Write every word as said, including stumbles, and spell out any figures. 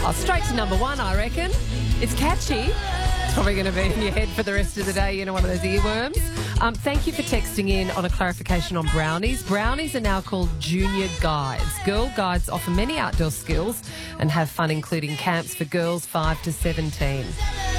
Oh, straight to number one, I reckon. It's catchy. It's probably going to be in your head for the rest of the day, you know, one of those earworms. Um, thank you for texting in on a clarification on brownies. Brownies are now called junior guides. Girl guides offer many outdoor skills and have fun, including camps for girls five to seventeen.